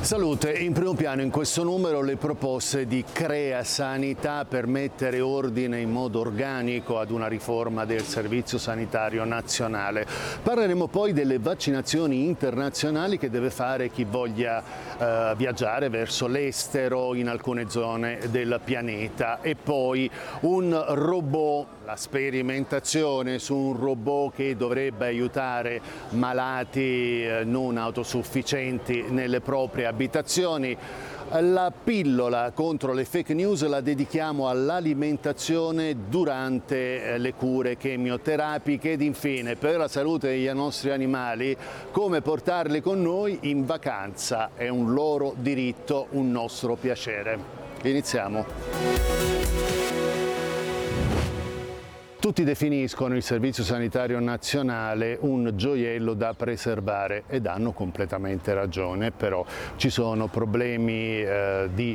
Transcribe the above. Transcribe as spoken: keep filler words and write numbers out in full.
Salute, in primo piano in questo numero le proposte di Crea Sanità per mettere ordine in modo organico ad una riforma del Servizio Sanitario Nazionale. Parleremo poi delle vaccinazioni internazionali che deve fare chi voglia eh, viaggiare verso l'estero in alcune zone del pianeta e poi un robot, la sperimentazione su un robot che dovrebbe aiutare malati eh, non autosufficienti nelle proprie abitazioni. La pillola contro le fake news la dedichiamo all'alimentazione durante le cure chemioterapiche ed infine per la salute dei nostri animali come portarli con noi in vacanza, è un loro diritto, un nostro piacere. Iniziamo. Tutti definiscono il Servizio Sanitario Nazionale un gioiello da preservare ed hanno completamente ragione, però ci sono problemi eh, di